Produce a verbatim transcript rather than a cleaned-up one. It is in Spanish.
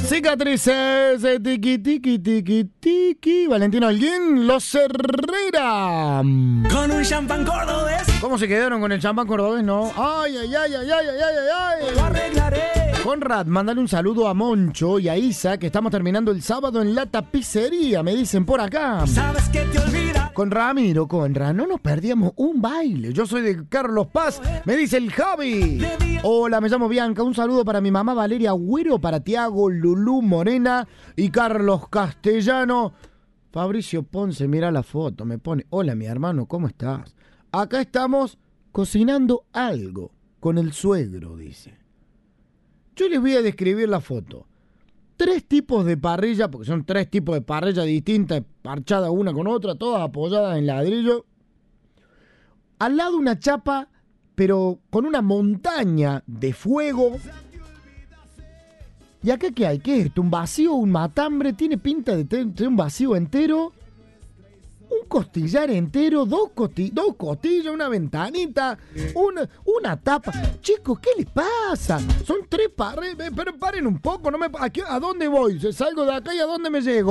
Cicatrices, eh, tiki, tiki, tiki, tiki. Valentino Holguín, Los Herrera. Con un champán cordobés. ¿Cómo se quedaron con el champán cordobés, no? Ay, ay, ay, ay, ay, ay, ay, ay. Lo arreglaré. Conrad, mandale un saludo a Moncho y a Isa, que estamos terminando el sábado en la tapicería, me dicen por acá. Sabes que te olvida. Con Ramiro, Conrad, no nos perdíamos un baile. Yo soy de Carlos Paz, me dice el Javi. Hola, me llamo Bianca, un saludo para mi mamá Valeria Agüero, para Tiago, Lulú Morena y Carlos Castellano. Fabricio Ponce, mira la foto, me pone, hola mi hermano, ¿cómo estás? Acá estamos cocinando algo con el suegro, dice. Yo les voy a describir la foto. Tres tipos de parrilla, porque son tres tipos de parrilla distintas, parchadas una con otra, todas apoyadas en ladrillo. Al lado una chapa, pero con una montaña de fuego. ¿Y acá qué hay? ¿Qué es esto? ¿Un vacío? ¿Un matambre? Tiene pinta de tener un vacío entero. Un costillar entero, dos, costi- dos costillas, una ventanita, una, una tapa. Chicos, ¿qué les pasa? Son tres parrillas. Pero paren un poco, no me, ¿a, qué, ¿a dónde voy? Salgo de acá y ¿a dónde me llego?